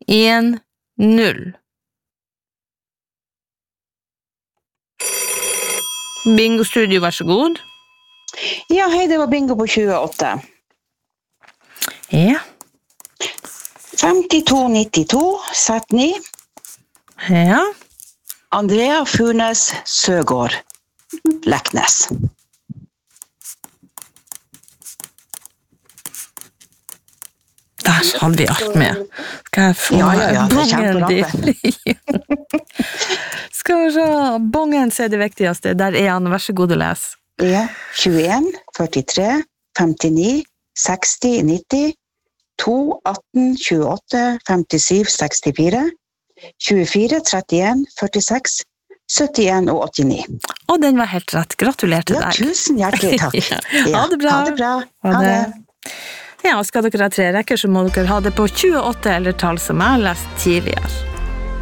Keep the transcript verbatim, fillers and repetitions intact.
en null. Bingo Studio, vær så god. Ja, hei, det var bingo på tjueåtte. Ja. femtito nittito, sett ni. Ja. Andrea Furnes Søgård, Leknes. Der hadde vi alt med. Skal jeg få Ja, ja, ja, det er bongen kjemperappe. din? Skal vi se, bongen så er det viktigste. Der er han, vær så god å lese. Ja, tjueen, førtitre, femtini, seksti, nitti, to, atten, tjueåtte, femtisju, sekstifire, tjuefire, trettien, førtiseks, syttien og åttini. Og den var helt rett. Gratulerer til Ja, deg. tusen hjertelig takk. Ha det bra. Ha det bra. Ha Ha det. det. Ja, og skal dere ha tre rekker, så må dere ha det på tjueåtte eller tall som jeg har lest tidligere.